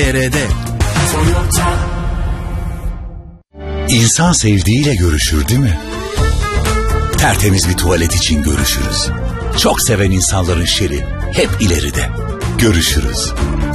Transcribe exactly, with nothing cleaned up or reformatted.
Nerede? İnsan sevdiğiyle görüşür değil mi? Tertemiz bir tuvalet için görüşürüz. Çok seven insanların şeri hep ileride. Görüşürüz.